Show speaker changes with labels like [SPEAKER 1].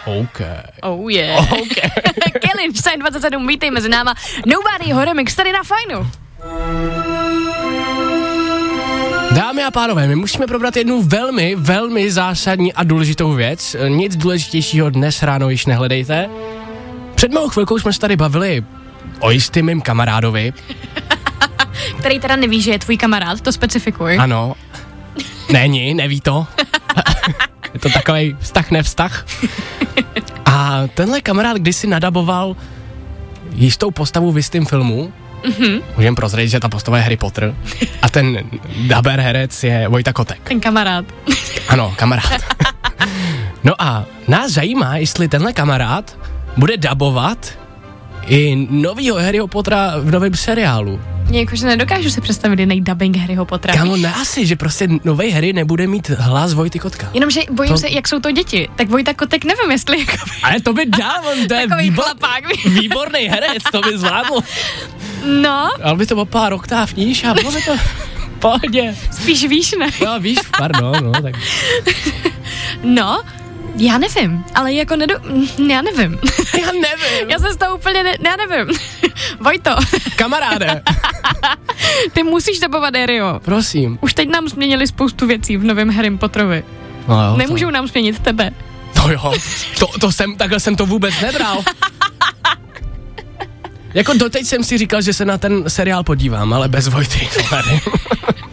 [SPEAKER 1] OK.
[SPEAKER 2] Oh yeah.
[SPEAKER 1] OK.
[SPEAKER 2] Kelly, 27, vítej mezi náma. Nobodyho remix tady na Fajnu.
[SPEAKER 1] Dámy a pánové, my musíme probrat jednu velmi, velmi zásadní a důležitou věc. Nic důležitějšího dnes ráno již nehledejte. Před malou chvilkou jsme se tady bavili o jistým mým kamarádovi.
[SPEAKER 2] Který teda neví, že je tvůj kamarád, to specifikuj.
[SPEAKER 1] Ano. Neví to. Je to takovej vztah nevztah. A tenhle kamarád kdysi nadaboval jistou postavu v jistém filmu. Můžeme prozradit, že ta postava je Harry Potter. A ten daber herec je Vojta Kotek.
[SPEAKER 2] Ten kamarád.
[SPEAKER 1] Ano, kamarád. No a nás zajímá, jestli tenhle kamarád bude dabovat i novýho Harryho Pottera v novém seriálu.
[SPEAKER 2] Jakože nedokážu si představit jiný dubbing Harryho Pottera.
[SPEAKER 1] Kámo, ne asi, že prostě nový Harry nebude mít hlas Vojty Kotka.
[SPEAKER 2] Jenomže bojím se, jak jsou to děti. Tak Vojta Kotek nevím, jestli jakoby...
[SPEAKER 1] Ale to by dal, on to je výborný herec, to by zvládl.
[SPEAKER 2] No.
[SPEAKER 1] Ale by to bylo pár oktáv níž a bylo by to pohodě.
[SPEAKER 2] Spíš víš, ne?
[SPEAKER 1] No víš, pardon, no tak.
[SPEAKER 2] No, já nevím, ale jako já nevím.
[SPEAKER 1] Já nevím.
[SPEAKER 2] Já jsem z toho úplně, já nevím. Vojto.
[SPEAKER 1] Kamaráde.
[SPEAKER 2] Ty musíš dabovat Harryho.
[SPEAKER 1] Prosím.
[SPEAKER 2] Už teď nám změnili spoustu věcí v novém Harrym Potterovi.
[SPEAKER 1] No jo,
[SPEAKER 2] nemůžou nám změnit tebe.
[SPEAKER 1] No jo, takhle jsem to vůbec nebral. Jako doteď jsem si říkal, že se na ten seriál podívám, ale bez Vojty.